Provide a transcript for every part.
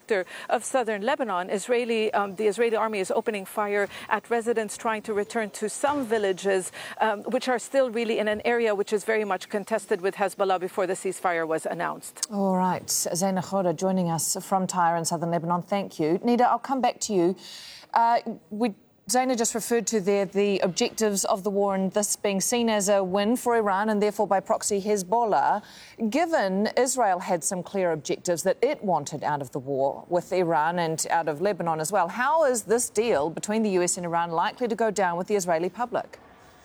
sector of southern Lebanon, the Israeli army is opening fire at residents trying to return to some villages, which are still really in an area which is very much contested with Hezbollah before the ceasefire was announced. All right. Zaina Khoda joining us from Tyre in southern Lebanon. Thank you. Nida, I'll come back to you. Zaina just referred to there the objectives of the war and this being seen as a win for Iran and therefore by proxy Hezbollah. Given Israel had some clear objectives that it wanted out of the war with Iran and out of Lebanon as well, how is this deal between the US and Iran likely to go down with the Israeli public?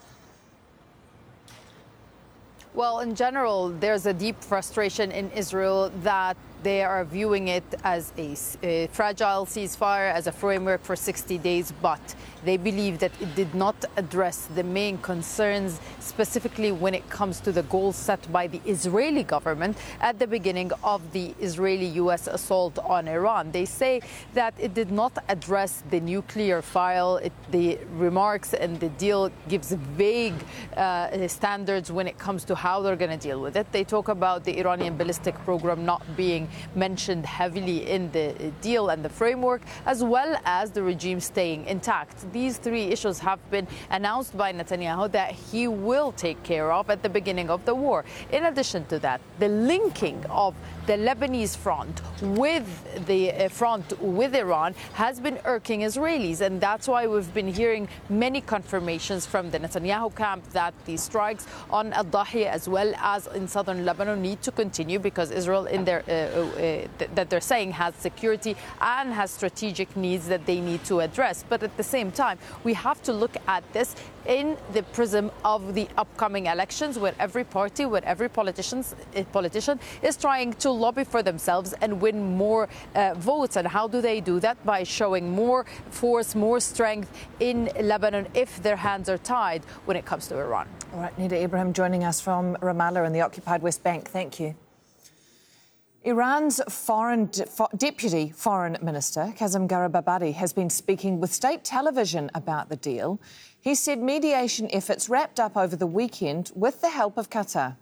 Well, in general, there's a deep frustration in Israel that they are viewing it as a fragile ceasefire, as a framework for 60 days, but they believe that it did not address the main concerns, specifically when it comes to the goals set by the Israeli government at the beginning of the Israeli-US assault on Iran. They say that it did not address the nuclear file. The remarks and the deal gives vague standards when it comes to how they're going to deal with it. They talk about the Iranian ballistic program not being mentioned heavily in the deal and the framework, as well as the regime staying intact. These three issues have been announced by Netanyahu that he will take care of at the beginning of the war. In addition to that, the linking of the Lebanese front with the front with Iran has been irking Israelis, and that's why we've been hearing many confirmations from the Netanyahu camp that the strikes on Al-Dahiya as well as in southern Lebanon need to continue, because Israel in their that they're saying has security and has strategic needs that they need to address. But at the same time, we have to look at this in the prism of the upcoming elections, where every party, where every politician is trying to lobby for themselves and win more votes. And how do they do that? By showing more force, more strength in Lebanon if their hands are tied when it comes to Iran. All right, Nida Ibrahim joining us from Ramallah in the occupied West Bank. Thank you. Iran's Deputy Foreign Minister, Kazem Garibabadi, has been speaking with state television about the deal. He said mediation efforts wrapped up over the weekend with the help of Qatar.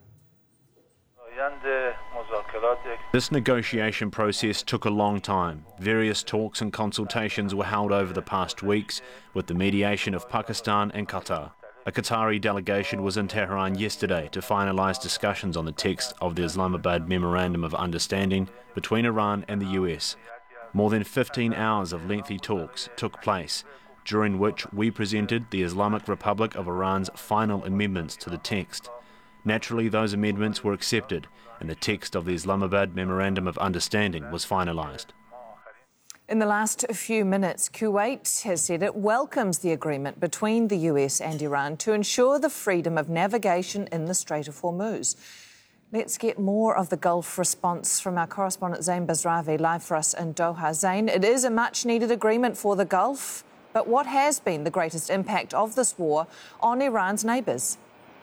This negotiation process took a long time. Various talks and consultations were held over the past weeks with the mediation of Pakistan and Qatar. A Qatari delegation was in Tehran yesterday to finalise discussions on the text of the Islamabad Memorandum of Understanding between Iran and the US. More than 15 hours of lengthy talks took place, during which we presented the Islamic Republic of Iran's final amendments to the text. Naturally, those amendments were accepted, and the text of the Islamabad Memorandum of Understanding was finalised. In the last few minutes, Kuwait has said it welcomes the agreement between the US and Iran to ensure the freedom of navigation in the Strait of Hormuz. Let's get more of the Gulf response from our correspondent Zain Basravi, live for us in Doha. Zain, it is a much-needed agreement for the Gulf, but what has been the greatest impact of this war on Iran's neighbours?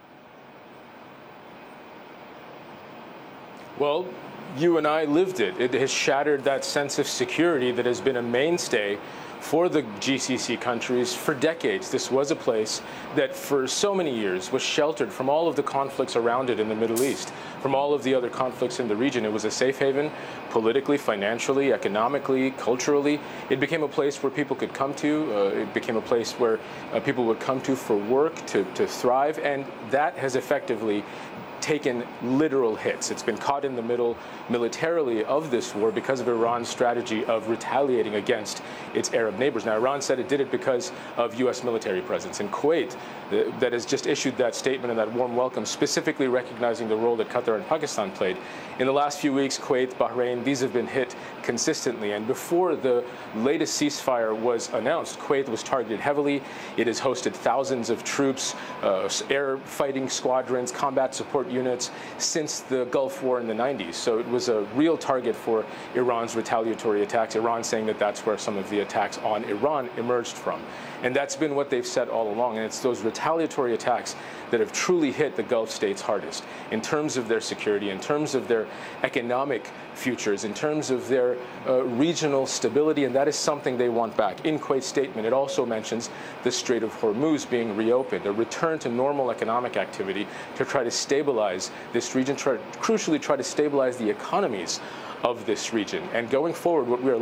Well, you and I lived it. It has shattered that sense of security that has been a mainstay for the GCC countries for decades. This was a place that for so many years was sheltered from all of the conflicts around it in the Middle East, from all of the other conflicts in the region. It was a safe haven politically, financially, economically, culturally. It became a place where people could come to. It became a place where people would come to for work, to thrive, and that has effectively taken literal hits. It's been caught in the middle militarily of this war because of Iran's strategy of retaliating against its Arab neighbors. Now, Iran said it did it because of U.S. military presence. And Kuwait, that has just issued that statement and that warm welcome, specifically recognizing the role that Qatar and Pakistan played. In the last few weeks, Kuwait, Bahrain, these have been hit consistently. And before the latest ceasefire was announced, Kuwait was targeted heavily. It has hosted thousands of troops, air fighting squadrons, combat support units since the Gulf War in the 90s. So it was a real target for Iran's retaliatory attacks, Iran saying that that's where some of the attacks on Iran emerged from. And that's been what they've said all along. And it's those retaliatory attacks that have truly hit the Gulf states hardest in terms of their security, in terms of their economic futures, in terms of their regional stability, and that is something they want back. In Kuwait's statement, it also mentions the Strait of Hormuz being reopened, a return to normal economic activity to try to stabilize this region, crucially try to stabilize the economies of this region. And going forward, what we are